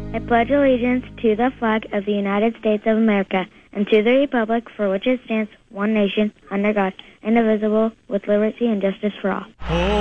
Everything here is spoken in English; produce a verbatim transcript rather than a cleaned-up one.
I pledge allegiance to the flag of the United States of America and to the republic for which it stands, one nation, under God, indivisible, with liberty and justice for all.